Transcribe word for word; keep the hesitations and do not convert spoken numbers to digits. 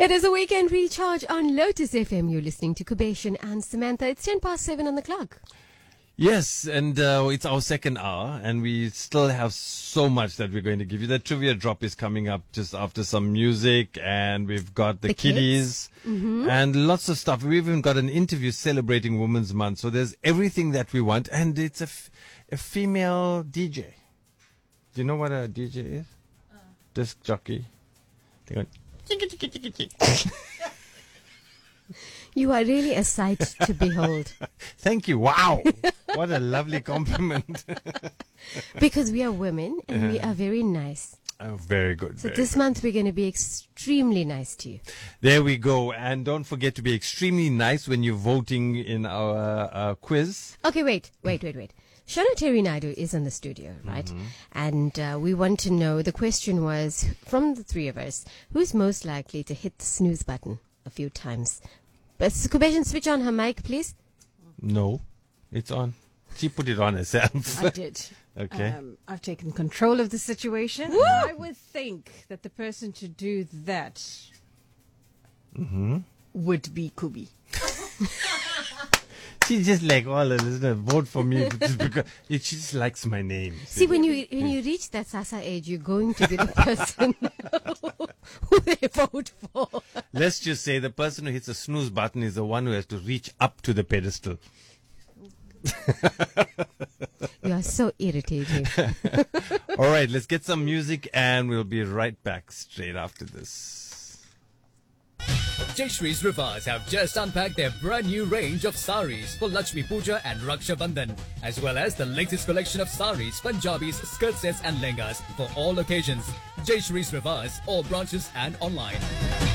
It is a weekend recharge on Lotus F M. You're listening to Kubeshan and Samantha. It's ten past seven on the clock. Yes, and uh, it's our second hour, and we still have so much that we're going to give you. The trivia drop is coming up just after some music, and we've got the, The kiddies, mm-hmm. and lots of stuff. We've even got an interview celebrating Women's Month, so there's everything that we want, and it's a, f- a female D J. Do you know what a D J is? Uh. Disc jockey. They go, You are really a sight to behold. Thank you. Wow. What a lovely compliment. Because we are women and we are very nice. Oh, very good. So very this good. month we're going to be extremely nice to you. There we go. And don't forget to be extremely nice when you're voting in our uh, quiz. Okay, wait, wait, wait, wait. Shona Terry Naidu is in the studio, right? Mm-hmm. And uh, we want to know, the question was, from the three of us, who's most likely to hit the snooze button a few times? But Kubeshan, switch on her mic, please. No, it's on. She put it on herself. I did. Okay. Um, I've taken control of the situation. I would think that the person to do that Mm-hmm. would be Kubi. She's just like, oh, listener, vote for me just because she just likes my name. See, when you when you reach that Sasa age, you're going to be the person who they vote for. Let's just say the person who hits the snooze button is the one who has to reach up to the pedestal. You are so irritating. All right, let's get some music and we'll be right back straight after this. Jayshree's Rivas have just unpacked their brand new range of saris for Lakshmi Puja and Raksha Bandhan, as well as the latest collection of saris, Punjabis, skirt sets and lehengas for all occasions. Jayshree's Rivas, all branches and online.